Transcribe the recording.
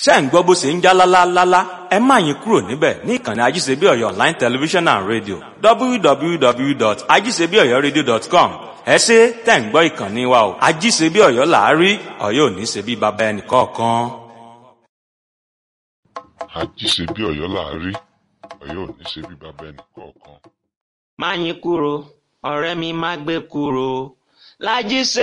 ṣé ń gbọ́ bó ṣe ń já lálálálá, ẹ má yín kúrò níbẹ̀ ní ìkànnì ajíṣebíọ̀yọ̀ online television and radio www.ajíṣebíọ̀yọ̀radio.com. ẹ ṣé tẹ̀ ń gbọ́ ìkànnì wa o, ajíṣebíọ̀yọ̀ là á rí, Ọ̀yọ́ ò ní ṣe bí baba ẹnì kọ̀ọ̀kan. àjíṣe bí Ọ̀yọ́ là á rí, Ọ̀yọ́ ò ní ṣe bí bàbá ẹnì kọ̀ọ̀kan. má yín kúrò, ọ̀rẹ́ mi má gbé kúrò, Lájí ṣe